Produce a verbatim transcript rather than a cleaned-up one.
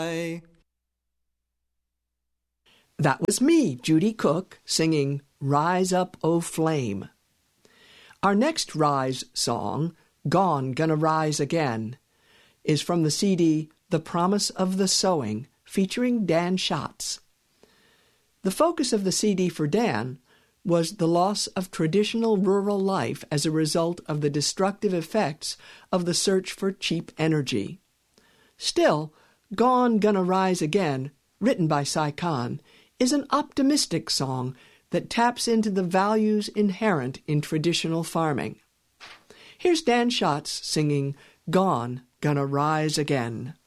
That was me, Judy Cook, singing Rise Up, O Flame. Our next Rise song, Gone, Gonna Rise Again, is from the C D The Promise of the Sowing, featuring Dan Schatz. The focus of the C D for Dan was the loss of traditional rural life as a result of the destructive effects of the search for cheap energy. Still, Gone, Gonna Rise Again, written by Sai Khan, is an optimistic song that taps into the values inherent in traditional farming. Here's Dan Schatz singing Gone, Gonna Rise Again.